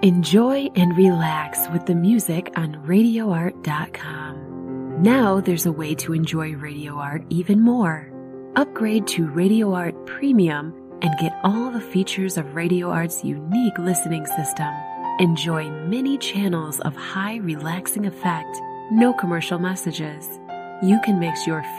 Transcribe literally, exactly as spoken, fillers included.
Enjoy and relax with the music on radio art dot com. Now there's a way to enjoy Radio Art even more. Upgrade to Radio Art Premium and get all the features of Radio Art's unique listening system. Enjoy many channels of high relaxing effect, no commercial messages. You can mix your